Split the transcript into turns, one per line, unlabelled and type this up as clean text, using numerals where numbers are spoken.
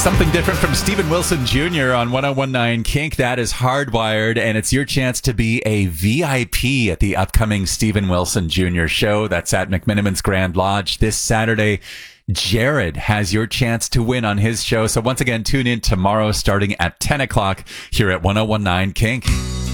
Something different from Steven Wilson Jr. on 1019 Kink. That is Hardwired, and it's your chance to be a VIP at the upcoming Steven Wilson Jr. show. That's at McMiniman's Grand Lodge this Saturday. Jared has your chance to win on his show. So once again, tune in tomorrow starting at 10 o'clock here at 1019 Kink.